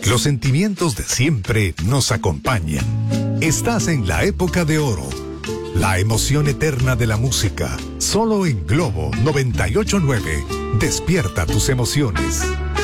Los sentimientos de siempre nos acompañan. Estás en la época de oro. La emoción eterna de la música. Solo en Globo 98.9. Despierta tus emociones.